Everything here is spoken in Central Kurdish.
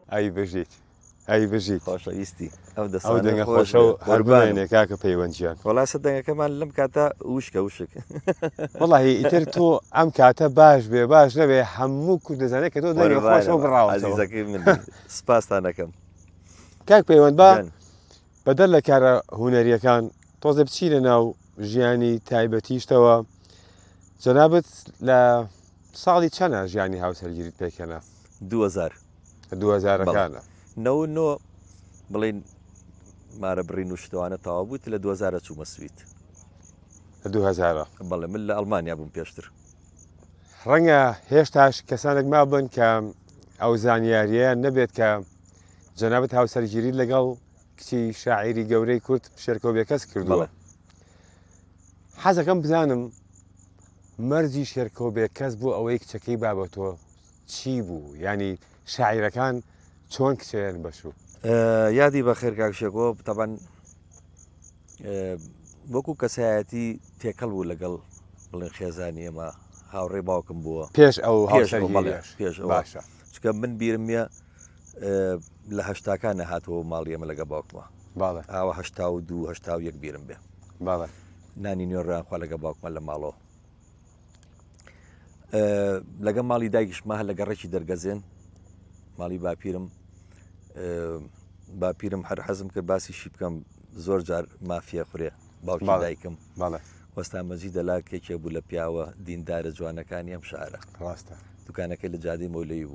ئەی بژیت ئەی بژیت خۆشەویستی ئەو ئەو دەنگە خۆشە و هەربانێ کاکە پەیوەندیان وڵاسە دەنگەکەمان لەم کاتە وشکە وشک وڵی ئیتر تۆ ئەم کاتە باش بێ باش نەبێ هەموو کو دەزانێت کە تۆ دەنگە خۆشەوە بڕاوە عزیزەکەی من سپاسان دەکەم کاک پەیوەند بە بەدەر لە کارە هونەریەکان تۆزە بچینە ناو ژیانی تایبەتیشتەوە جەنابەت لە ساڵی چەنە ژیانی هاوسەرگیریت پێکەنە 2000ەکانە نەوە بڵین مارە بڕین و شتوانە تەوا بوویت لە 2000 چوومە سوید 2000 بەڵێ من لە ئەڵمانیا بووم پێشتر ڕەنگە هێشتاش کەسانێک ما بن کە ئەو زانیاریە نەبێت کە جەنابەت هاوسەرگیری لەگەڵ کچی شاعیری گەورەی کورد شێرکۆبێکەس کردووە حەزەکەم بزانم مەرجی شێرکۆبێکەس بوو ئەوەی کچەکەی بابەتۆ چی بوو ینی شاعیرەکان چۆن کچێن بەشوو یادی بە خێرکاکشێکۆ تەبەن وەکو کەسایەتی تێکەڵ بوو لەگەڵ بڵێن خێزانی ئێمە هاوڕێ باوکم بووە پێش ئەو پێش باشە چکە من بیرمە لە هەشتاکانە هاتەوە ماڵی ئەمە لەگە باوکمە ئاوە 1970 بیرم بێ نانی نوێڕیانخوا لەگە باوکمە لە ماڵەوە لەگە ماڵی دایکیشمە هە لە گەڕێکی دەرگەزێن ماڵی باپیرم هەر حەزم کرد باسیشی بکەم زۆر جار مافیە خورێ باوکی دایکم وەستا مەجی دەلا کێکێ بوو لە پیاوە دیندارە جوانەکانی ئەم شارە ڕاستە دوکانەکەی لە جادی مۆلەی بوو